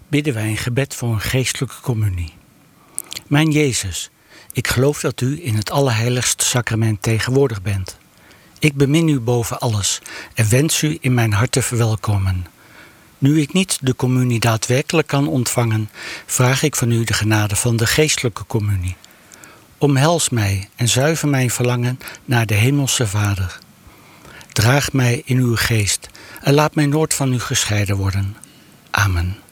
bidden wij een gebed voor een geestelijke communie. Mijn Jezus, ik geloof dat u in het allerheiligste sacrament tegenwoordig bent. Ik bemin u boven alles en wens u in mijn hart te verwelkomen. Nu ik niet de communie daadwerkelijk kan ontvangen, vraag ik van u de genade van de geestelijke communie. Omhels mij en zuiver mijn verlangen naar de hemelse Vader. Draag mij in uw geest en laat mij nooit van u gescheiden worden. Amen.